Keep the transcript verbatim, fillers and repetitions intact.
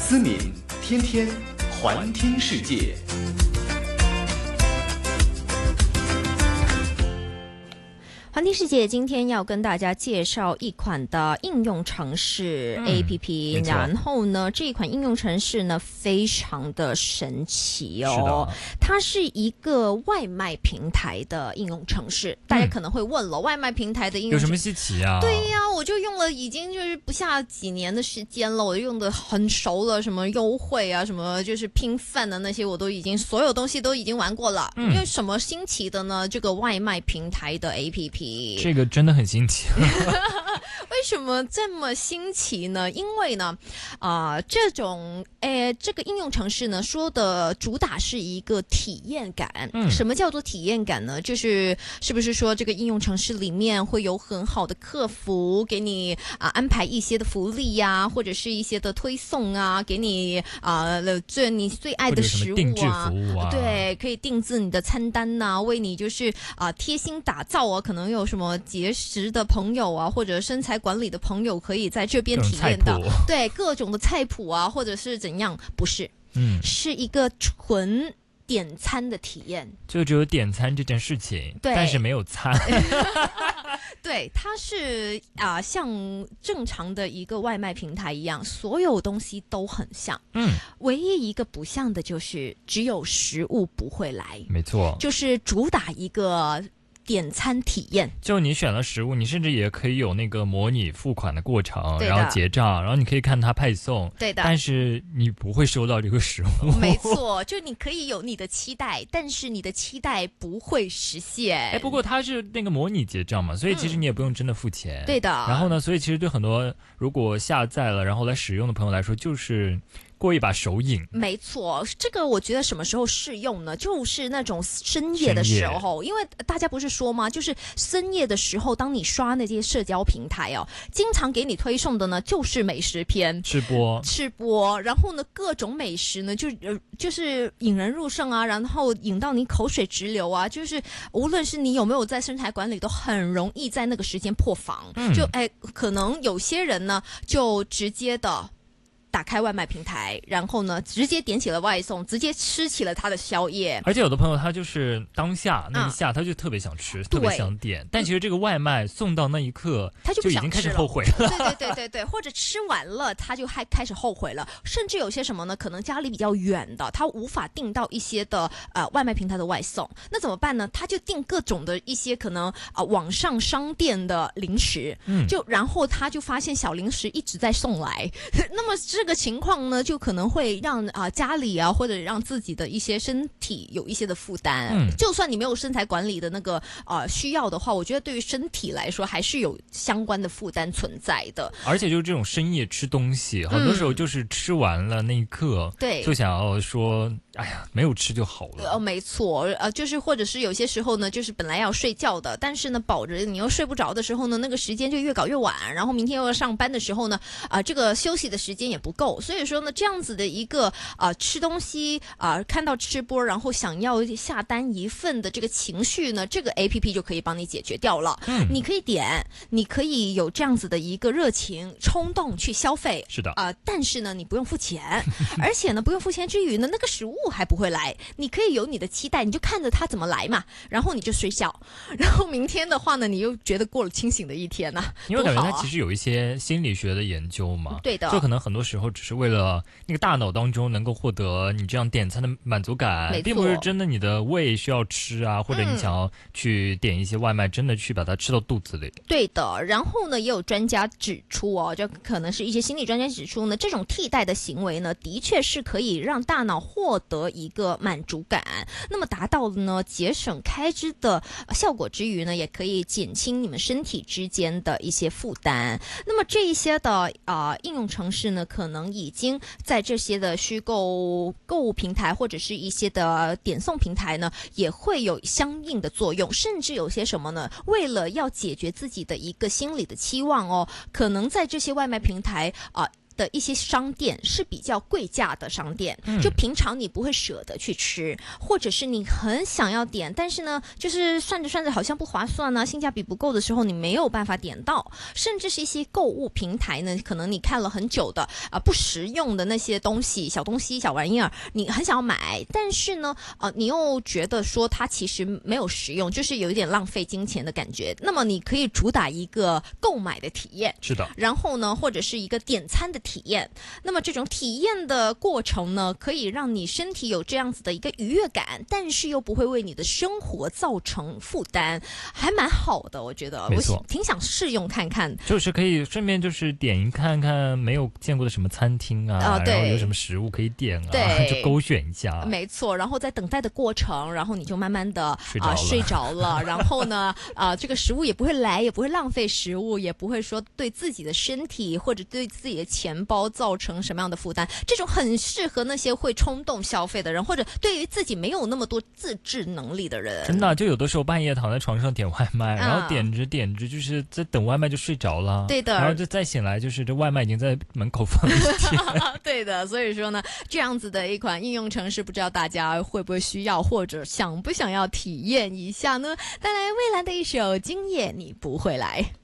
思敏，天天环听世界。 环听世界今天要跟大家介绍一款的应用程式 A P P，、嗯、然后呢，这一款应用程式呢非常的神奇哦，是它是一个外卖平台的应用程式。大家可能会问了，嗯、外卖平台的应用有什么稀奇啊？ 对呀、啊，我就用了已经就是不下几年的时间了，我用的很熟了，什么优惠啊，什么就是拼饭的那些，我都已经所有东西都已经玩过了。嗯、因为什么新奇的呢？这个外卖平台的 A P P。 这个真的很新奇。 为什么这么新奇呢？因为呢，啊、呃，这种诶，这个应用程式呢，说的主打是一个体验感。嗯，什么叫做体验感呢？就是是不是说这个应用程式里面会有很好的客服给你啊、呃、安排一些的福利呀、啊，或者是一些的推送啊，给你啊、呃、最你最爱的食物啊， 定制服务啊， 对，可以定制你的餐单呐、啊，为你就是啊、呃、贴心打造啊，可能有什么节食的朋友啊，或者身材管理的朋友可以在这边体验到，对各种的菜谱啊，或者是怎样，不是，嗯，是一个纯点餐的体验， 就只有点餐这件事情， 对， 但是没有餐。 对，它是啊、呃，像正常的一个外卖平台一样，所有东西都很像，嗯，唯一一个不像的就是只有食物不会来， 没错， 就是主打一个点餐体验， 就你选了食物，你甚至也可以有那个模拟付款的过程，然后结账，然后你可以看它配送， 对的， 但是你不会收到这个食物。 没错，就你可以有你的期待，但是你的期待不会实现。 哎，不过它是那个模拟结账嘛，所以其实你也不用真的付钱。 嗯、对的。 然后呢，所以其实对很多如果下载了然后来使用的朋友来说，就是过一把手瘾。 没错，这个我觉得什么时候适用呢？就是那种深夜的时候，因为大家不是说吗？就是深夜的时候，当你刷那些社交平台哦，经常给你推送的呢，就是美食片、 吃播、 吃播，然后呢，各种美食呢，就呃就是引人入胜啊，然后引到你口水直流啊，就是无论是你有没有在身材管理，都很容易在那个时间破防。嗯、就哎，可能有些人呢，就直接的打开外卖平台，然后呢，直接点起了外送，直接吃起了他的宵夜。 而且有的朋友他就是当下那一下，他就特别想吃，嗯、特别想点，但其实这个外卖送到那一刻， 他就已经开始后悔了。 对对对对对，或者吃完了，他就还开始后悔了。甚至有些什么呢？可能家里比较远的，他无法订到一些的呃外卖平台的外送，那怎么办呢？他就订各种的一些可能啊、呃、网上商店的零食，嗯，就然后他就发现小零食一直在送来，那么。这个情况呢，就可能会让啊、呃、家里啊，或者让自己的一些身体有一些的负担。嗯，就算你没有身材管理的那个呃需要的话，我觉得对于身体来说还是有相关的负担存在的。 而且就是这种深夜吃东西，很多时候就是吃完了那一刻，对、嗯，就想要说，哎呀，没有吃就好了。 呃，没错，呃，就是或者是有些时候呢，就是本来要睡觉的，但是呢，保着你又睡不着的时候呢，那个时间就越搞越晚，然后明天又要上班的时候呢，啊、呃，这个休息的时间也不够，所以说呢，这样子的一个啊、呃、吃东西啊、呃、看到吃播，然后想要下单一份的这个情绪呢，这个 A P P 就可以帮你解决掉了。嗯，你可以点，你可以有这样子的一个热情冲动去消费， 是的啊、呃，但是呢，你不用付钱，而且呢，不用付钱之余呢，那个食物还不会来，你可以有你的期待，你就看着它怎么来嘛，然后你就睡觉，然后明天的话呢，你又觉得过了清醒的一天呐、啊， 因为感觉它其实有一些心理学的研究嘛， 对的， 就可能很多时候只是为了那个大脑当中能够获得你这样点餐的满足感，并不是真的你的胃需要吃啊，或者你想要去点一些外卖，真的去把它吃到肚子里。 对的，然后呢，也有专家指出哦，就可能是一些心理专家指出呢，这种替代的行为呢，的确是可以让大脑获得一个满足感，那么达到呢节省开支的效果之余呢，也可以减轻你们身体之间的一些负担。那么这一些的啊、呃、应用程式呢，可能已经在这些的虚构购物平台或者是一些的点送平台呢，也会有相应的作用，甚至有些什么呢？为了要解决自己的一个心理的期望哦，可能在这些外卖平台啊。呃的一些商店是比较贵价的商店， 嗯、 就平常你不会舍得去吃，或者是你很想要点，但是呢，就是算着算着好像不划算呢、啊，性价比不够的时候，你没有办法点到，甚至是一些购物平台呢，可能你看了很久的啊、呃、不实用的那些东西、小东西、小玩意儿，你很想要买，但是呢，呃，你又觉得说它其实没有实用，就是有一点浪费金钱的感觉。那么你可以主打一个购买的体验， 是的， 然后呢，或者是一个点餐的体验。那么这种体验的过程呢，可以让你身体有这样子的一个愉悦感，但是又不会为你的生活造成负担，还蛮好的，我觉得。 没错， 我挺想试用看看。 就是可以顺便就是点一看看没有见过的什么餐厅啊， 啊然后有什么食物可以点啊， 对， 就勾选一下。 没错，然后在等待的过程，然后你就慢慢的睡着了， 呃、睡着了，然后呢，啊、呃，这个食物也不会来，也不会浪费食物，也不会说对自己的身体或者对自己的钱包造成什么样的负担。这种很适合那些会冲动消费的人，或者对于自己没有那么多自制能力的人。 真的，就有的时候半夜躺在床上点外卖， 嗯、 然后点着点着就是在等外卖就睡着了。 对的， 然后就再醒来，就是这外卖已经在门口放了一天。 对的，所以说呢，这样子的一款应用程式，不知道大家会不会需要，或者想不想要体验一下呢？带来蔚蓝的一首《今夜你不会来》。